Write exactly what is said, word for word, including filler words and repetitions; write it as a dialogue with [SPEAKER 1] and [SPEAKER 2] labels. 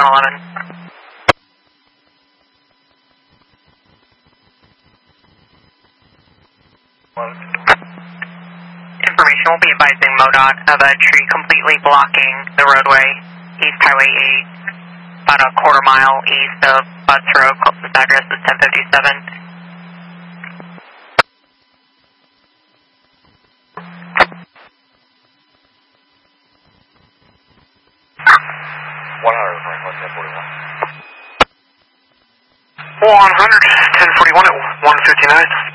[SPEAKER 1] seven eleven. Information will be advising MoDOT of a tree completely blocking the roadway, East Highway eight, about a quarter mile east of Butts Road. Closest address is ten fifty-seven.
[SPEAKER 2] one hundred, ten forty-one.
[SPEAKER 1] one hundred, ten forty-one at one fifty-nine.